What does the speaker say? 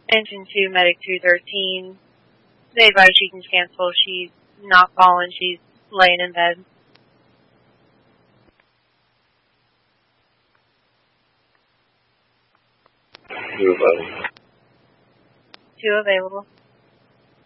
Engine 2, Medic 213. They advise she can cancel. She's not falling. She's laying in bed. 2 available.